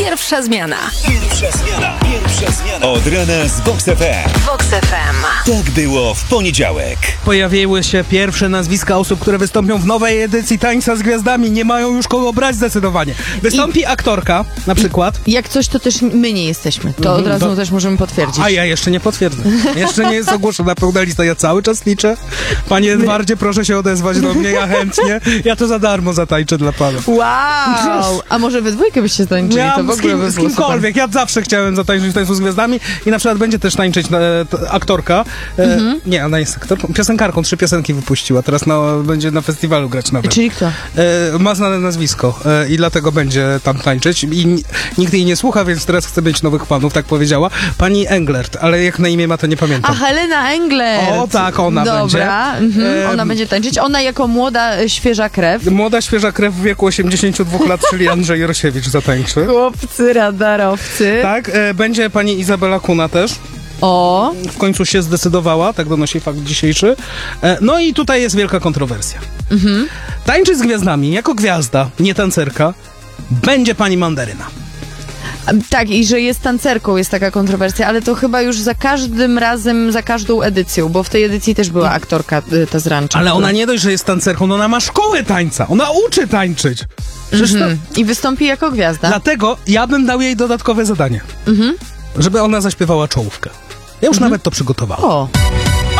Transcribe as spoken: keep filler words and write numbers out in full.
Pierwsza zmiana. Pierwsza zmiana. Pierwsza zmiana. Od rana z Vox F M. Vox F M. Tak było w poniedziałek. Pojawiły się pierwsze nazwiska osób, które wystąpią w nowej edycji Tańca z Gwiazdami. Nie mają już kogo brać zdecydowanie. Wystąpi I... aktorka na przykład. Jak coś, to też my nie jesteśmy. To od razu to... też możemy potwierdzić. A ja jeszcze nie potwierdzę. Jeszcze nie jest ogłoszona pełna lista. Ja cały czas liczę. Panie Edwardzie, proszę się odezwać do mnie. Ja chętnie. Ja to za darmo zatańczę dla pana. Wow! A może we dwójkę byście tańczyli? Ja to w z, ogóle kim, by z było kimkolwiek. Ja zawsze chciałem zatańczyć w Tańcu z Gwiazdami i na przykład będzie też tańczyć e, t, aktorka. E, mhm. Nie, ona jest aktorką. Piosenkarką. Trzy piosenki wypuściła. Teraz na, będzie na festiwalu grać nawet. Czyli kto? E, ma znane nazwisko e, i dlatego będzie tam tańczyć. I n- nikt jej nie słucha, więc teraz chce mieć nowych panów, tak powiedziała. Pani Englert, ale jak na imię ma, to nie pamiętam. A Helena Englert. O tak, ona Dobra. będzie. Dobra, mhm. E, ona będzie tańczyć. Ona jako młoda, świeża krew. Młoda, świeża krew w wieku osiemdziesięciu dwóch lat, czyli Andrzej Rosiewicz zatańczy. Chłopcy radarowcy. Tak, e, będzie pani Izabela Kuna też. O! W końcu się zdecydowała, tak donosi fakt dzisiejszy. E, no i tutaj jest wielka kontrowersja. Mhm. Tańczy z gwiazdami, jako gwiazda, nie tancerka, będzie pani Mandaryna. Tak, i że jest tancerką, jest taka kontrowersja, ale to chyba już za każdym razem, za każdą edycją, bo w tej edycji też była aktorka ta z Rancza. Ale ona nie dość, że jest tancerką, no ona ma szkołę tańca, ona uczy tańczyć. Przecież mhm. to... I wystąpi jako gwiazda. Dlatego ja bym dał jej dodatkowe zadanie, mhm. żeby ona zaśpiewała czołówkę. Ja już mhm. nawet to przygotowałem. O.